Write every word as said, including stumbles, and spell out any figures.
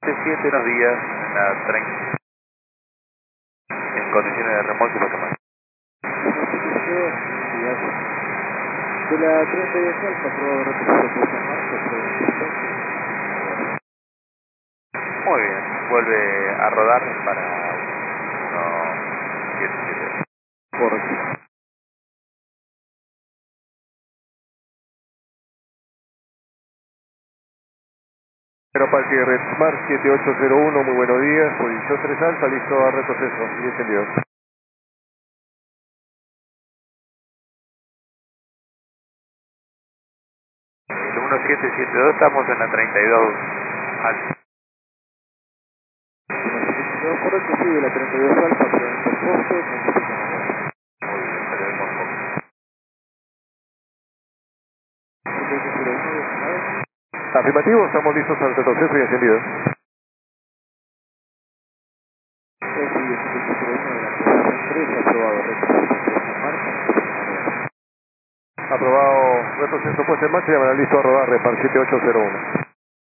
siete, unos días en la treinta, en condiciones de remolque para tomar. De la treinta y dos Alfa, aprobado representación puesta en marcha, Muy bien, vuelve a rodar para uno siete siete. correcto. Aeroparque Redmar siete ocho cero uno, muy buenos días, posición tres Alfa, listo a retroceso, y encendido. El uno siete siete dos, estamos en la treinta y dos alfa. Correcto, sí, de la treinta y dos Alfa, aprobado por costo, Muy bien, pero vemos un poco. Afirmativo, estamos listos al retroceso y encendido. Aprobado retroceso puesto en marcha y llamará listo a rodar, Repar siete ocho cero uno.